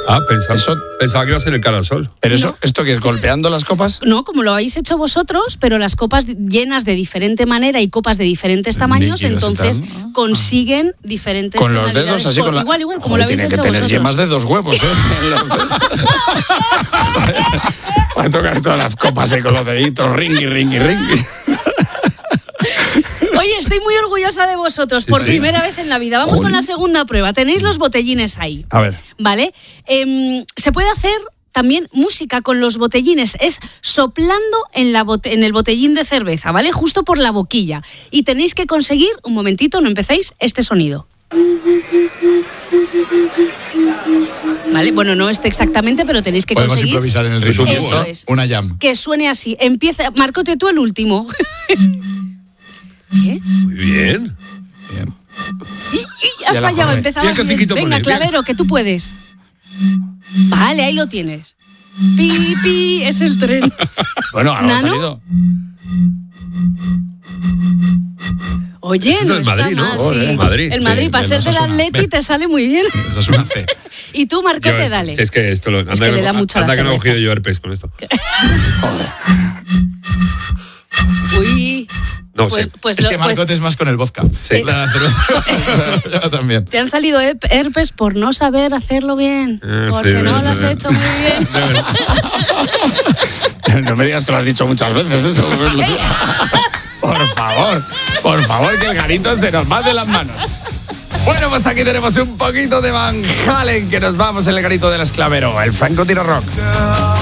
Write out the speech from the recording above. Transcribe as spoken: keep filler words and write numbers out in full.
Ah, pensaba, Eso- pensaba que iba a ser el cara al sol. ¿Pero eso, esto qué es, golpeando las copas? No, como lo habéis hecho vosotros, pero las copas llenas de diferente manera y copas de diferentes tamaños, Líquidos y entonces tal, ¿no? consiguen diferentes Con los dedos, tonalidades. así con la... Igual, igual, como Joder, lo habéis tiene hecho que tener vosotros. yemas de dos huevos, ¿eh? En los dedos. Para tocar todas las copas ahí con los deditos, ringui, ringui, ringui. Oye, estoy muy orgullosa de vosotros por sí. primera vez en la vida. Vamos Jolín. con la segunda prueba. Tenéis los botellines ahí. A ver. ¿Vale? Em, se puede hacer también música con los botellines. Es soplando en, la bote- en el botellín de cerveza, ¿vale? Justo por la boquilla. Y tenéis que conseguir, un momentito, no empecéis, este sonido. ¿Vale? Bueno, no este exactamente, pero tenéis que Podemos conseguir improvisar en el ritmo. Eso ¿no? es. Una jam. que suene así. Empieza, márcate tú el último. ¿Qué? Muy bien. Bien. Y, y has Ya la fallado, joven. empezabas Bien, bien. Caciquito, Venga, pone, bien. Clavero, que tú puedes. Vale, ahí lo tienes. Pi, pi, es el tren. Bueno, ahora ha ¿Nano? salido. Oye, Ese es no el está Madrid, ¿no? mal, Joder, sí. Madrid, El sí, Madrid, para bien, ser eso del es una Atleti C. te sale muy bien. Eso es una C. Y tú, Yo Marcote, es- dale. si es que esto lo, anda que que, le da no- mucho a la anda que no he cerveza. cogido yo herpes con esto. Uy. No Pues, sé. pues Es lo- que pues Marcote es más con el vodka. Sí. La cerveza. Yo también. te han salido hep- herpes por no saber hacerlo bien. Eh, porque sí, no sí, lo has sí. hecho muy bien. No me digas que lo has dicho muchas veces eso. Por favor, por favor, que el garito se nos va de las manos. Bueno, pues aquí tenemos un poquito de Van Halen, que nos vamos en el garito del esclavero, el Franco Tira Rock.